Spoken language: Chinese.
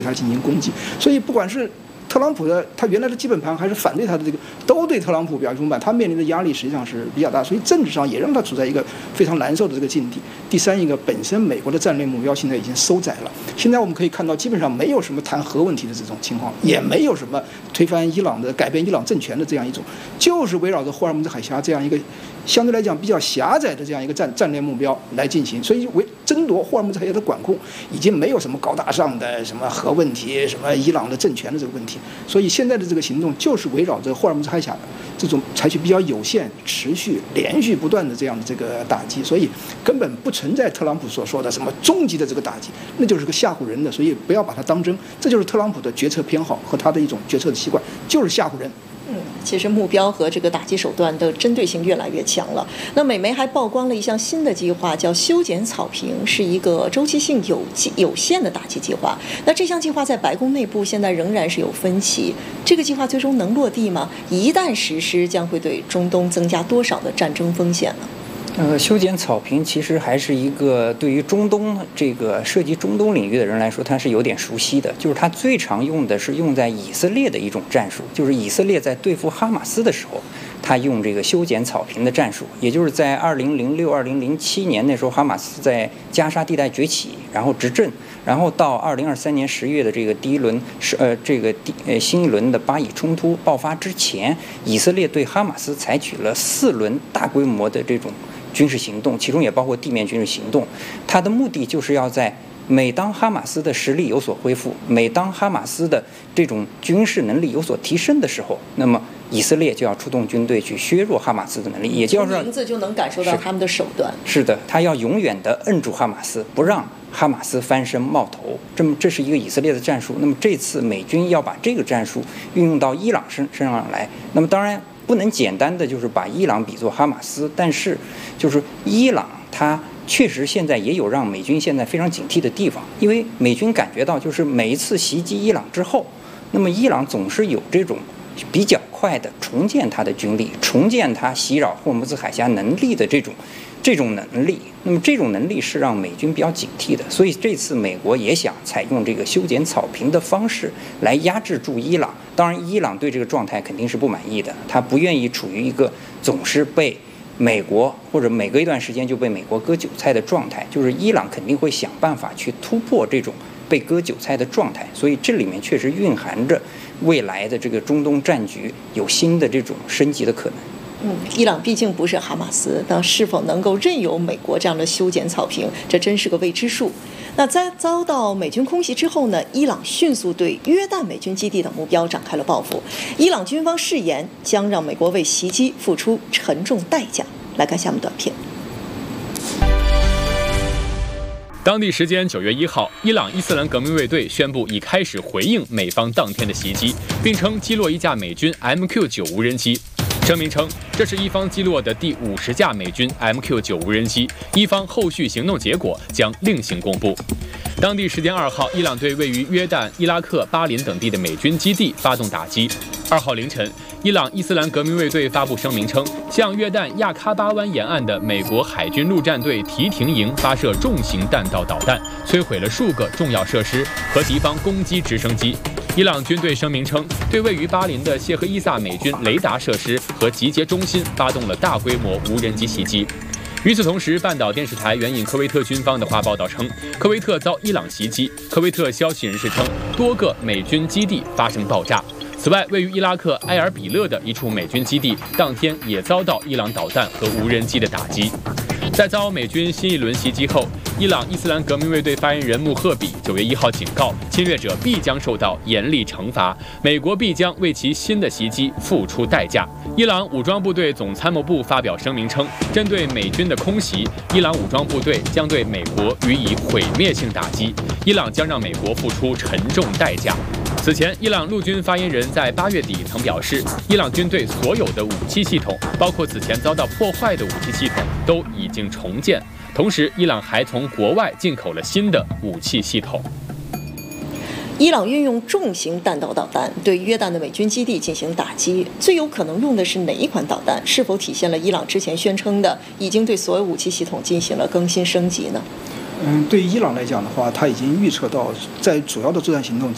他进行攻击。所以不管是特朗普的他原来的基本盘，还是反对他的这个，都对特朗普表示不满，他面临的压力实际上是比较大，所以政治上也让他处在一个非常难受的这个境地。第三一个，本身美国的战略目标现在已经收窄了，现在我们可以看到，基本上没有什么谈核问题的这种情况，也没有什么推翻伊朗的、改变伊朗政权的这样一种，就是围绕着霍尔木兹海峡这样一个相对来讲比较狭窄的这样一个战略目标来进行，所以争夺霍尔木兹海峡的管控，已经没有什么高大上的什么核问题、什么伊朗的政权的这个问题。所以现在的这个行动就是围绕着霍尔木兹海峡这种采取比较有限、持续、连续不断的这样的这个打击，所以根本不存在特朗普所说的什么终极的这个打击，那就是个吓唬人的，所以不要把它当真。这就是特朗普的决策偏好和他的一种决策的习惯，就是吓唬人。 其实目标和这个打击手段的针对性越来越强了。那美媒还曝光了一项新的计划，叫修剪草坪，是一个周期性有限的打击计划。那这项计划在白宫内部现在仍然是有分歧，这个计划最终能落地吗？一旦实施，将会对中东增加多少的战争风险呢？ 修剪草坪其实还是一个对于中东这个涉及中东领域的人来说，他是有点熟悉的。就是他最常用的是用在以色列的一种战术，就是以色列在对付哈马斯的时候，他用这个修剪草坪的战术。也就是在2006、2007年那时候，哈马斯在加沙地带崛起，然后执政，然后到2023年10月的这个新一轮的巴以冲突爆发之前，以色列对哈马斯采取了4轮大规模的这种军事行动，其中也包括地面军事行动。它的目的就是要在每当哈马斯的实力有所恢复，每当哈马斯的这种军事能力有所提升的时候，那么以色列就要出动军队去削弱哈马斯的能力，也就是名字就能感受到他们的手段。 是的，他要永远的摁住哈马斯，不让哈马斯翻身冒头。这是一个以色列的战术。那么这次美军要把这个战术运用到伊朗身上来，那么当然不能简单的就是把伊朗比作哈马斯，但是就是伊朗它确实现在也有让美军现在非常警惕的地方，因为美军感觉到就是每一次袭击伊朗之后，那么伊朗总是有这种比较快的重建它的军力，重建它袭扰霍尔木兹海峡能力的这种能力。那么这种能力是让美军比较警惕的，所以这次美国也想采用这个修剪草坪的方式来压制住伊朗。当然伊朗对这个状态肯定是不满意的，他不愿意处于一个总是被美国或者每隔一段时间就被美国割韭菜的状态，就是伊朗肯定会想办法去突破这种被割韭菜的状态。所以这里面确实蕴含着未来的这个中东战局有新的这种升级的可能。 伊朗毕竟不是哈马斯，但是否能够任由美国这样的修剪草坪，这真是个未知数。那在遭到美军空袭之后呢，伊朗迅速对约旦美军基地等目标展开了报复。伊朗军方誓言将让美国为袭击付出沉重代价。来看下面短片。 当地时间9月1号，伊朗伊斯兰革命卫队宣布已开始回应美方当天的袭击，并称击落一架美军 MQ-9 无人机。声明称，这是伊方击落的第50架美军 MQ-9 无人机，伊方后续行动结果将另行公布。当地时间2号，伊朗对位于约旦、伊拉克、巴林等地的美军基地发动打击。2号凌晨，伊朗伊斯兰革命卫队发布声明称，向约旦亚喀巴湾沿岸的美国海军陆战队提廷营发射重型弹道导弹，摧毁了数个重要设施和敌方攻击直升机。伊朗军队声明称，对位于巴林的谢赫伊萨美军雷达设施和集结中心发动了大规模无人机袭击。与此同时，半岛电视台援引科威特军方的话报道称，科威特遭伊朗袭击。科威特消息人士称，多个美军基地发生爆炸。此外，位于伊拉克埃尔比勒的一处美军基地，当天也遭到伊朗导弹和无人机的打击。在遭美军新一轮袭击后，伊朗伊斯兰革命卫队发言人穆赫比9月1号警告，侵略者必将受到严厉惩罚，美国必将为其新的袭击付出代价。伊朗武装部队总参谋部发表声明称，针对美军的空袭，伊朗武装部队将对美国予以毁灭性打击，伊朗将让美国付出沉重代价。此前，伊朗陆军发言人在8月底曾表示，伊朗军队所有的武器系统，包括此前遭到破坏的武器系统，都已经重建。同时，伊朗还从国外进口了新的武器系统。 伊朗运用重型弹道导弹对约旦的美军基地进行打击，最有可能用的是哪一款导弹？是否体现了伊朗之前宣称的已经对所有武器系统进行了更新升级呢？ 对于伊朗来讲的话，它已经预测到在主要的作战行动